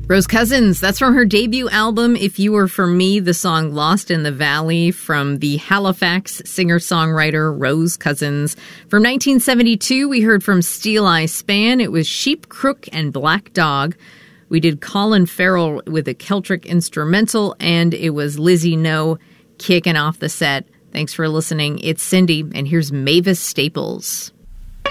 Rose Cousins, that's from her debut album, If You Were For Me, the song Lost in the Valley from the Halifax singer-songwriter Rose Cousins. From 1972, we heard from Steel Eye Span. It was Sheep, Crook, and Black Dog. We did Colin Farrell with a Celtic instrumental, and it was Lizzie No kicking off the set. Thanks for listening. It's Cindy, and here's Mavis Staples.